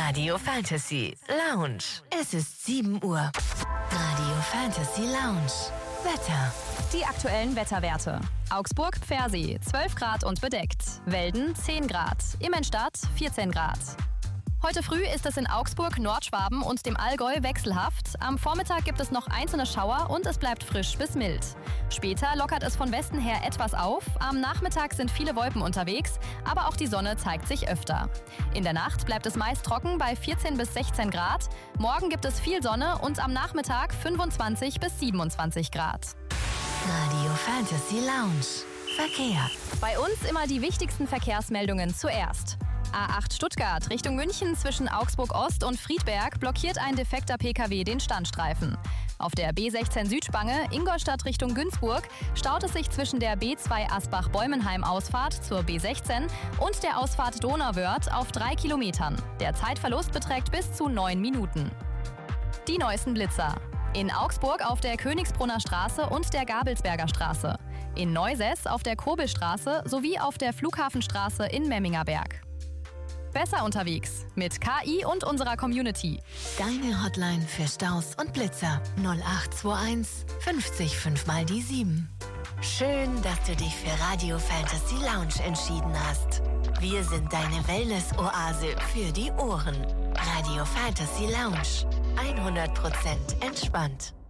Radio Fantasy Lounge. Es ist 7 Uhr. Radio Fantasy Lounge. Wetter. Die aktuellen Wetterwerte. Augsburg, Pfersee, 12 Grad und bedeckt. Welden, 10 Grad. Immenstadt, 14 Grad. Heute früh ist es in Augsburg, Nordschwaben und dem Allgäu wechselhaft. Am Vormittag gibt es noch einzelne Schauer und es bleibt frisch bis mild. Später lockert es von Westen her etwas auf. Am Nachmittag sind viele Wolken unterwegs, aber auch die Sonne zeigt sich öfter. In der Nacht bleibt es meist trocken bei 14 bis 16 Grad. Morgen gibt es viel Sonne und am Nachmittag 25 bis 27 Grad. Radio Fantasy Lounge. Verkehr. Bei uns immer die wichtigsten Verkehrsmeldungen zuerst. A8 Stuttgart Richtung München zwischen Augsburg Ost und Friedberg blockiert ein defekter Pkw den Standstreifen. Auf der B16 Südspange Ingolstadt Richtung Günzburg staut es sich zwischen der B2 Asbach-Bäumenheim-Ausfahrt zur B16 und der Ausfahrt Donauwörth auf 3 Kilometern. Der Zeitverlust beträgt bis zu 9 Minuten. Die neuesten Blitzer. In Augsburg auf der Königsbrunner Straße und der Gabelsberger Straße. In Neusäß auf der Kurbelstraße sowie auf der Flughafenstraße in Memmingerberg. Besser unterwegs mit KI und unserer Community. Deine Hotline für Staus und Blitzer 0821 50 5 mal die 7. Schön, dass du dich für Radio Fantasy Lounge entschieden hast. Wir sind deine Wellness-Oase für die Ohren. Radio Fantasy Lounge. 100% entspannt.